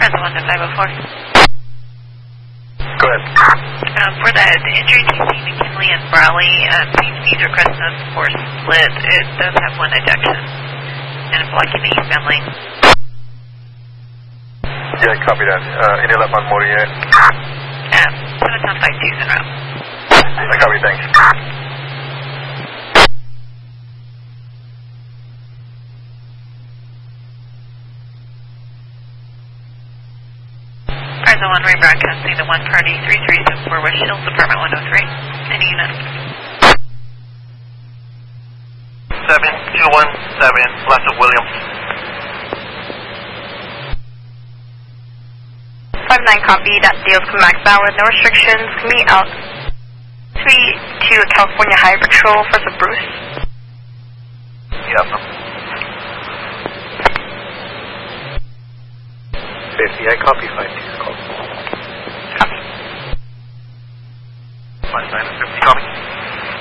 Present 1 to 504. Go ahead. For the injury to McKinley and Brawley, seems neither Crescent or split. It does have one ejection and a blocking the eastbound lane. Yeah, copy that. Any left on Morier? 752 en route. I copy, thanks. Present 1 rebroadcasting the 1 party 3374 West Shields, apartment 103. Any unit? 7217, left of Williams. 59 copy, that deals from Max Bauer, no restrictions. Meet out 32 California High Patrol for the Bruce. Yep. 50, I copy 52 call. Copy. 59 50, copy.